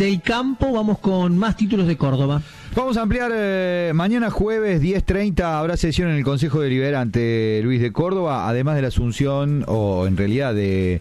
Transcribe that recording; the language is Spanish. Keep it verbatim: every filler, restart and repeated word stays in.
del campo, vamos con más títulos de Córdoba. Vamos a ampliar, eh, mañana jueves diez treinta habrá sesión en el Consejo Deliberante, Luis, de Córdoba, además de la asunción, o en realidad de